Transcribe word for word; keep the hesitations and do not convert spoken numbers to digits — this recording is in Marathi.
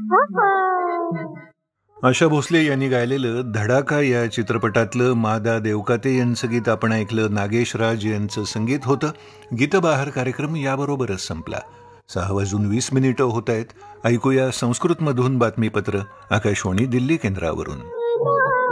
आशा भोसले यांनी गायलेलं धडाका या चित्रपटातलं मादा देवकाते यांचं गीत आपण ऐकलं. नागेश राज यांचं संगीत होतं. गीतबहार कार्यक्रम याबरोबरच संपला. सहा वाजून वीस मिनिटं होत आहेत. ऐकूया संस्कृतमधून बातमीपत्र आकाशवाणी दिल्ली केंद्रावरून.